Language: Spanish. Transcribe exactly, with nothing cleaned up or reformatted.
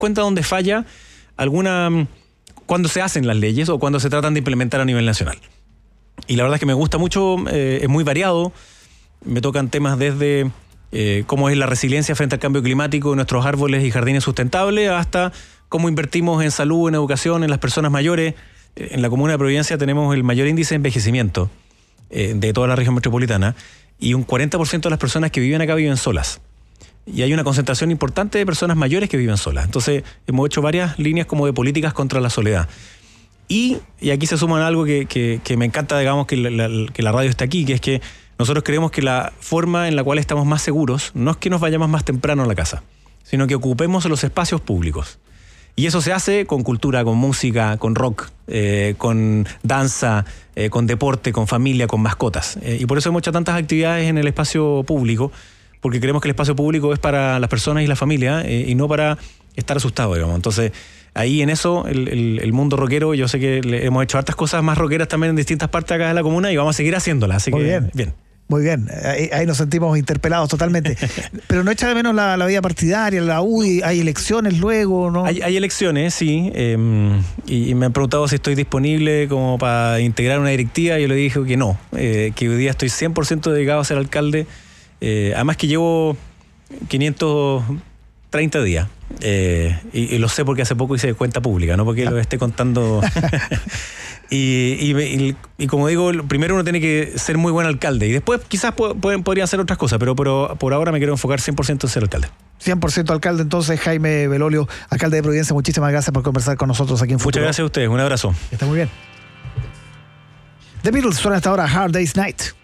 cuenta dónde falla alguna... cuando se hacen las leyes o cuando se tratan de implementar a nivel nacional. Y la verdad es que me gusta mucho, eh, es muy variado. Me tocan temas desde eh, cómo es la resiliencia frente al cambio climático de nuestros árboles y jardines sustentables, hasta cómo invertimos en salud, en educación, en las personas mayores. En la comuna de Providencia tenemos el mayor índice de envejecimiento eh, de toda la región metropolitana, y un cuarenta por ciento de las personas que viven acá viven solas. Y hay una concentración importante de personas mayores que viven solas. Entonces hemos hecho varias líneas como de políticas contra la soledad. Y, y aquí se suma algo que, que, que me encanta, digamos, que la, la, que la radio esté aquí, que es que nosotros creemos que la forma en la cual estamos más seguros no es que nos vayamos más temprano a la casa, sino que ocupemos los espacios públicos. Y eso se hace con cultura, con música, con rock, eh, con danza, eh, con deporte, con familia, con mascotas. Eh, y por eso hemos hecho tantas actividades en el espacio público, porque creemos que el espacio público es para las personas y la familia, eh, y no para estar asustado, digamos. Entonces, ahí en eso, el, el, el mundo rockero, yo sé que le hemos hecho hartas cosas más rockeras también en distintas partes acá de la comuna, y vamos a seguir haciéndolas. Así Muy que, bien. bien. Muy bien, ahí, ahí nos sentimos interpelados totalmente. Pero no echa de menos la, la vida partidaria, la U D I, hay elecciones luego, ¿no? Hay, hay elecciones, sí, eh, y, y me han preguntado si estoy disponible como para integrar una directiva, y yo le dije que no, eh, que hoy día estoy cien por ciento dedicado a ser alcalde, eh, además que llevo quinientos treinta días, eh, y, y lo sé porque hace poco hice cuenta pública, no porque lo esté contando... Y, y, y, y como digo, primero uno tiene que ser muy buen alcalde, y después quizás pueden, podrían hacer otras cosas, pero, pero por ahora me quiero enfocar cien por ciento en ser alcalde. cien por ciento alcalde, entonces. Jaime Belolio, alcalde de Providencia, muchísimas gracias por conversar con nosotros aquí en Futuro. Muchas gracias a ustedes, un abrazo. Está muy bien. The Beatles suena hasta ahora Hard Day's Night.